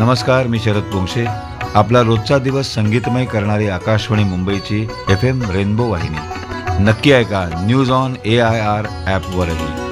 नमस्कार, मी शरद पोंक्षे. आपला रोजचा दिवस संगीतमय करणारी आकाशवाणी मुंबईची FM रेनबो वाहिनी. नक्की ऐका न्यूज ऑन AIR ॲपवरही.